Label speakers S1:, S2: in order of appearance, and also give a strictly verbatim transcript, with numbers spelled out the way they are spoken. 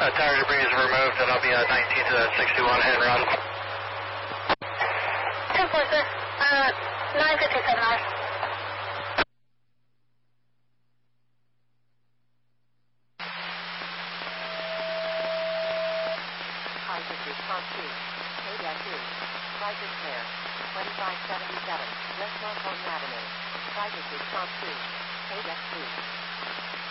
S1: Uh, tire debris is removed, and I'll be at nineteenth to sixty-one and run.
S2: ten four, sir. Uh, nine fifty-seven hours.
S3: Crisis response two. K D S two. Crisis care. twenty-five seventy-seven. West Norfolk Avenue. Crisis response two. K D S two.